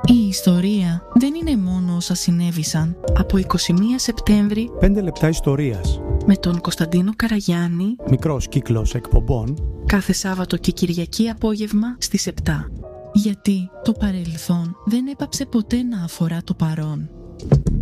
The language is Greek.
Η ιστορία δεν είναι μόνο όσα συνέβησαν. Από 21 Σεπτέμβρη, 5 λεπτά ιστορίας. με τον Κωνσταντίνο Καραγιάννη, Μικρός κύκλος εκπομπών. κάθε Σάββατο και Κυριακή απόγευμα στις 7. Γιατί το παρελθόν δεν έπαψε ποτέ να αφορά το παρόν.